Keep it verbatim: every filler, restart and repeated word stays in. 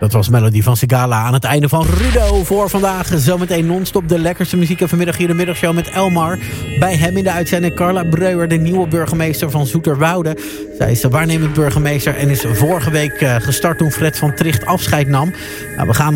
Dat was Melody van Sigala aan het einde van Rudo voor vandaag. Zometeen non-stop de lekkerste muziek. En vanmiddag hier de middagshow met Elmar. Bij hem in de uitzending Carla Breuer, de nieuwe burgemeester van Zoeterwoude. Zij is de waarnemend burgemeester en is vorige week gestart toen Fred van Tricht afscheid nam. Nou, we gaan